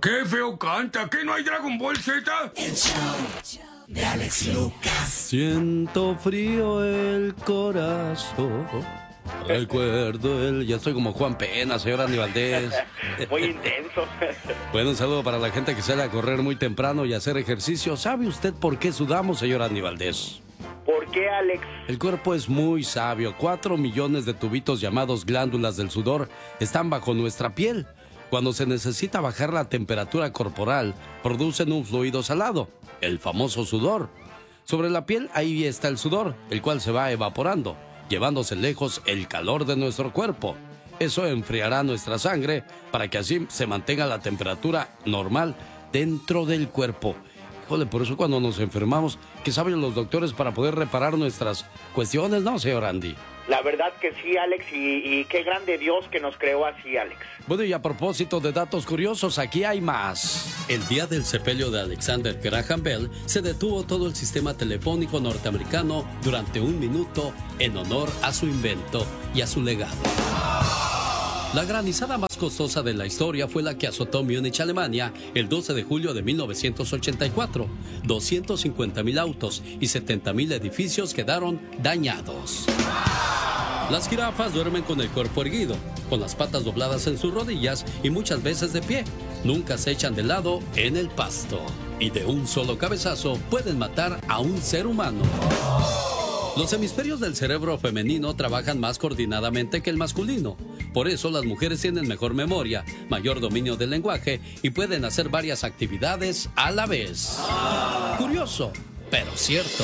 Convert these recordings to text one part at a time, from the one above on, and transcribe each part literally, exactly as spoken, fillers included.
¡Qué feo canta! ¿Qué no hay Dragon Ball Z? El show de Alex Lucas. Siento frío el corazón. Recuerdo el... Ya estoy como Juan Pena, señor Andy Valdés. Muy intenso. Bueno, un saludo para la gente que sale a correr muy temprano y a hacer ejercicio. ¿Sabe usted por qué sudamos, señor Andy Valdés? ¿Por qué, Alex? El cuerpo es muy sabio. Cuatro millones de tubitos llamados glándulas del sudor están bajo nuestra piel. Cuando se necesita bajar la temperatura corporal, producen un fluido salado, el famoso sudor. Sobre la piel, ahí está el sudor, el cual se va evaporando, llevándose lejos el calor de nuestro cuerpo. Eso enfriará nuestra sangre para que así se mantenga la temperatura normal dentro del cuerpo. Híjole, por eso cuando nos enfermamos, ¿qué saben los doctores para poder reparar nuestras cuestiones, no, señor Andy? La verdad que sí, Alex, y, y qué grande Dios que nos creó así, Alex. Bueno, y a propósito de datos curiosos, aquí hay más. El día del sepelio de Alexander Graham Bell se detuvo todo el sistema telefónico norteamericano durante un minuto en honor a su invento y a su legado. La granizada más costosa de la historia fue la que azotó Múnich, Alemania, el doce de julio de mil novecientos ochenta y cuatro. doscientos cincuenta mil autos y setenta mil edificios quedaron dañados. Las jirafas duermen con el cuerpo erguido, con las patas dobladas en sus rodillas y muchas veces de pie. Nunca se echan de lado en el pasto. Y de un solo cabezazo pueden matar a un ser humano. Los hemisferios del cerebro femenino trabajan más coordinadamente que el masculino. Por eso las mujeres tienen mejor memoria, mayor dominio del lenguaje y pueden hacer varias actividades a la vez. Curioso, pero cierto.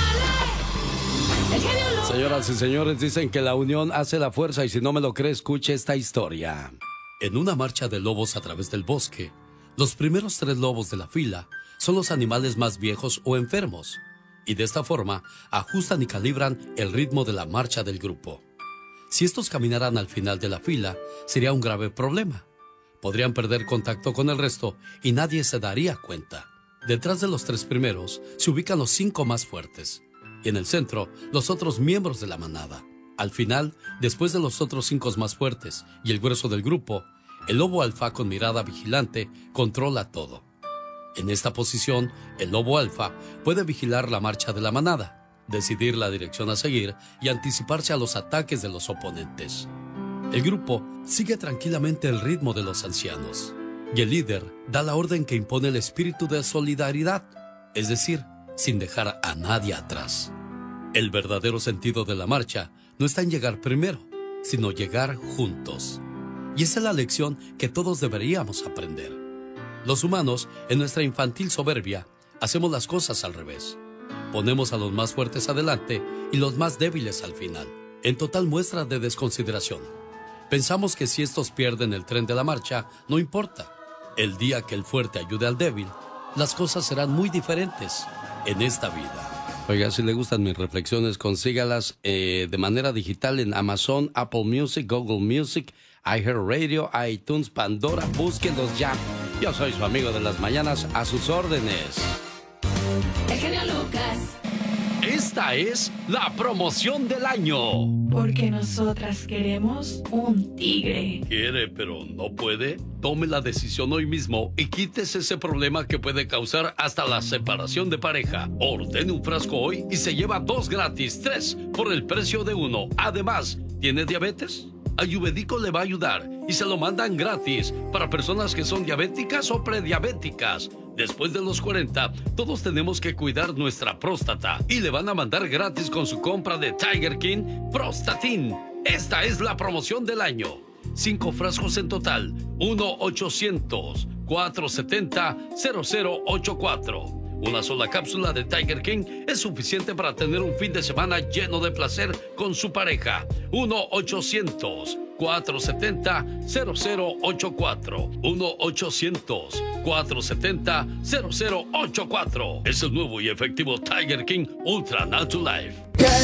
Señoras y señores, dicen que la unión hace la fuerza y si no me lo cree, escuche esta historia. En una marcha de lobos a través del bosque, los primeros tres lobos de la fila son los animales más viejos o enfermos. Y de esta forma ajustan y calibran el ritmo de la marcha del grupo. Si estos caminaran al final de la fila, sería un grave problema. Podrían perder contacto con el resto y nadie se daría cuenta. Detrás de los tres primeros se ubican los cinco más fuertes. Y en el centro, los otros miembros de la manada. Al final, después de los otros cinco más fuertes y el grueso del grupo, el lobo alfa con mirada vigilante controla todo. En esta posición, el lobo alfa puede vigilar la marcha de la manada, decidir la dirección a seguir y anticiparse a los ataques de los oponentes. El grupo sigue tranquilamente el ritmo de los ancianos y el líder da la orden que impone el espíritu de solidaridad, es decir, sin dejar a nadie atrás. El verdadero sentido de la marcha no está en llegar primero, sino llegar juntos. Y esa es la lección que todos deberíamos aprender. Los humanos, en nuestra infantil soberbia, hacemos las cosas al revés. Ponemos a los más fuertes adelante y los más débiles al final, en total muestra de desconsideración. Pensamos que si estos pierden el tren de la marcha, no importa. El día que el fuerte ayude al débil, las cosas serán muy diferentes en esta vida. Oiga, si le gustan mis reflexiones, consígalas eh, de manera digital en Amazon, Apple Music, Google Music, iHeartRadio, iTunes, Pandora. Búsquenlos ya. Yo soy su amigo de las mañanas, a sus órdenes. El genio Lucas. Esta es la promoción del año. Porque nosotras queremos un tigre. ¿Quiere pero no puede? Tome la decisión hoy mismo y quítese ese problema que puede causar hasta la separación de pareja. Ordene un frasco hoy y se lleva dos gratis, tres por el precio de uno. Además, ¿tiene diabetes? Ayurvédico le va a ayudar y se lo mandan gratis para personas que son diabéticas o prediabéticas. Después de los cuarenta, todos tenemos que cuidar nuestra próstata y le van a mandar gratis con su compra de Tiger King Prostatin. Esta es la promoción del año. Cinco frascos en total. uno ochocientos, cuatrocientos setenta, cero cero ochenta y cuatro. Una sola cápsula de Tiger King es suficiente para tener un fin de semana lleno de placer con su pareja. uno ochocientos, cuatrocientos setenta, cero cero ochenta y cuatro. uno ochocientos, cuatrocientos setenta, cero cero ochenta y cuatro. Es el nuevo y efectivo Tiger King Ultra Natural Life.